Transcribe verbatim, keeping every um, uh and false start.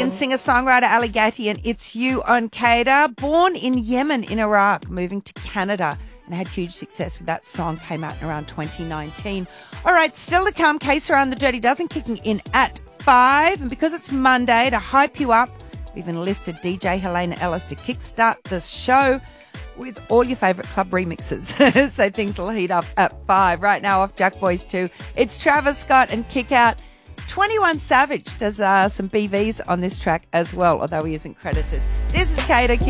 Australian singer-songwriter Ali Gatti and It's You on Kader. Born in Yemen in Iraq, moving to Canada and had huge success with that song. Came out in around twenty nineteen. All right, still to come, Case Around the Dirty Dozen kicking in at five. And because it's Monday, to hype you up, we've enlisted D J Helena Ellis to kickstart the show with all your favourite club remixes. So things will heat up at five. Right now off Jack Boys two, it's Travis Scott and Kick Out. twenty-one Savage does uh, some B Vs on this track as well, although he isn't credited. This is Kader.